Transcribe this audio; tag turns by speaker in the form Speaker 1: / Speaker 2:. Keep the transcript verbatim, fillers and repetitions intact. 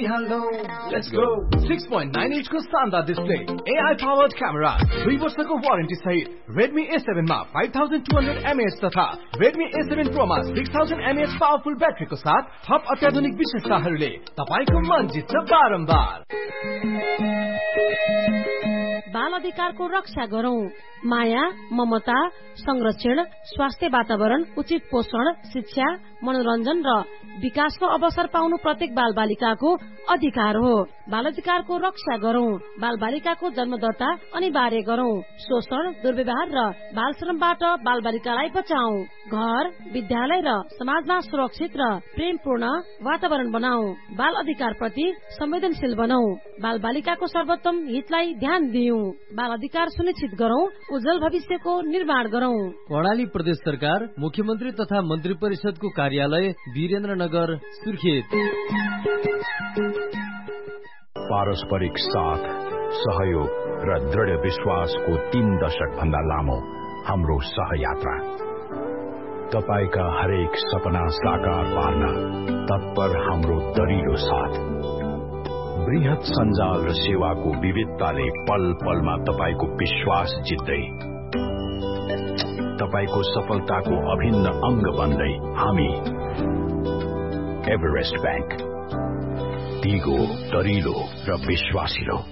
Speaker 1: हाल्दौ let's go six point nine inch को शानदार display A I powered camera दुई वर्षको वारेन्टी सहित Redmi A seven मा five thousand two hundred milliamp hours तथा Redmi A seven Pro मा six thousand milliamp hours powerful ब्याट्रीको साथ थप अत्याधुनिक विशेषताहरूले तपाईको मन जित्छ बारम्बार।
Speaker 2: बाल अधिकारको रक्षा गरौं। माया, ममता, संरक्षण, स्वास्थ्य वातावरण, उचित पोषण, शिक्षा, मनोरञ्जन र विकासको अवसर पाउनु प्रत्येक बाल बालिकाको अधिकार हो। बाल अधिकारको रक्षा गरौं। बाल बालिकाको जन्म दर्ता अनिवार्य गरौं। शोषण, दुर्व्यवहार र बाल श्रमबाट बाल बालिकालाई बचाऊ। घर, विद्यालय र समाजमा सुरक्षित र प्रेमपूर्ण वातावरण बनाऊ। बाल अधिकार प्रति संवेदनशील बनाऊ। बाल बालिकाको सर्वोत्तम हितलाई ध्यान दिऊ। बाल अधिकार सुनिश्चित गरौं। उज्जवल भविष्यको निर्माण गरौं।
Speaker 3: कर्णाली प्रदेश सरकार, मुख्यमन्त्री तथा मन्त्री परिषदको कार्यालय, वीरेन्द्रनगर, सुर्खेत।
Speaker 4: पारस्परिक साथ, सहयोग र दृढ़ विश्वासको तीन दशक भन्दा लामो हाम्रो सहयात्रा। तपाईका हरेक सपना साकार पार्न तत्पर हाम्रो दरिलो साथ। बृहत सञ्जाल र सेवाको विविधताले पल पलमा तपाईको विश्वास जित्दै, तपाईको सफलताको अभिन्न अंग बन्दै हामी एभरेस्ट बैंक, दिगो, दरिलो र विश्वासिलो।